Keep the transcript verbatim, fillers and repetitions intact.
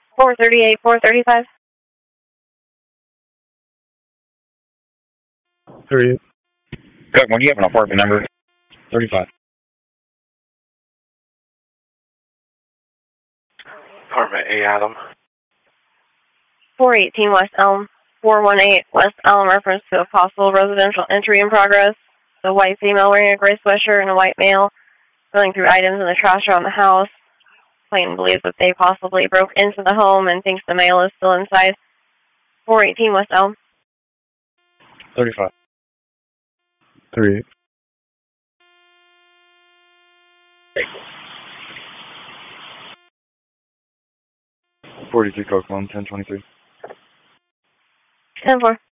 four thirty-eight, four thirty-five. thirty-eight. Good. When do you have an apartment number? thirty-five. Apartment A, Adam. four eighteen West Elm. four one eight West Elm, reference to a possible residential entry in progress. The white female wearing a gray sweatshirt and a white male going through items in the trash around the house. Clayton believes that they possibly broke into the home and thinks the male is still inside. four eighteen West Elm. thirty-five. thirty-eight. forty-three Coke Loan, ten twenty-three. ten four.